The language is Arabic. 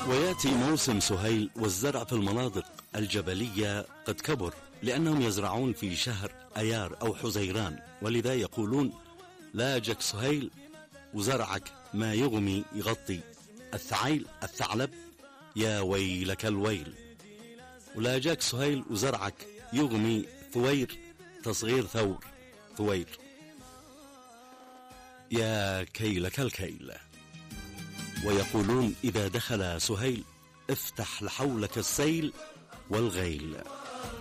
ويأتي موسم سهيل والزرع في المناطق الجبلية قد كبر، لأنهم يزرعون في شهر أيار أو حزيران، ولذا يقولون لا جك سهيل وزرعك ما يغمي يغطي الثعلب يا ويلك الويل. ولا جاك سهيل وزرعك يغمي ثوير تصغير ثوير يا كيلك الكيل. ويقولون إذا دخل سهيل افتح لحولك السيل والغيل.